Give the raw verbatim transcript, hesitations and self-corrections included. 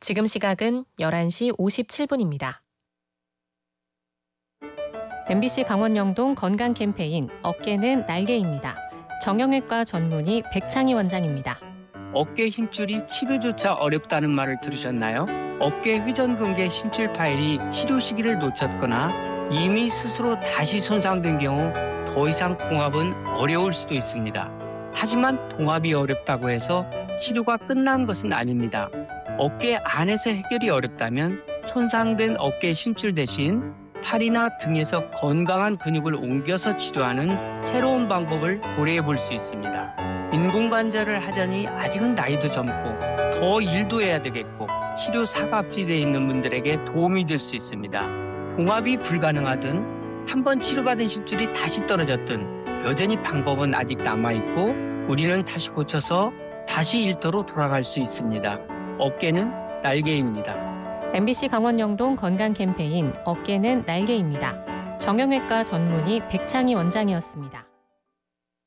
지금 시각은 열한 시 오십칠 분입니다. 엠비씨 강원 영동 건강 캠페인 어깨는 날개입니다. 정형외과 전문의 백창희 원장입니다. 어깨 힘줄이 치료조차 어렵다는 말을 들으셨나요? 어깨 회전근개 힘줄 파일이 치료 시기를 놓쳤거나 이미 스스로 다시 손상된 경우 더 이상 봉합은 어려울 수도 있습니다. 하지만 봉합이 어렵다고 해서 치료가 끝난 것은 아닙니다. 어깨 안에서 해결이 어렵다면 손상된 어깨 힘줄 대신 팔이나 등에서 건강한 근육을 옮겨서 치료하는 새로운 방법을 고려해 볼 수 있습니다. 인공관절을 하자니 아직은 나이도 젊고 더 일도 해야 되겠고 치료 사각지대에 있는 분들에게 도움이 될 수 있습니다. 봉합이 불가능하든 한번 치료받은 힘줄이 다시 떨어졌든 여전히 방법은 아직 남아있고 우리는 다시 고쳐서 다시 일터로 돌아갈 수 있습니다. 어깨는 날개입니다. 엠비씨 강원 영동 건강 캠페인 어깨는 날개입니다. 정형외과 전문의 백창희 원장이었습니다.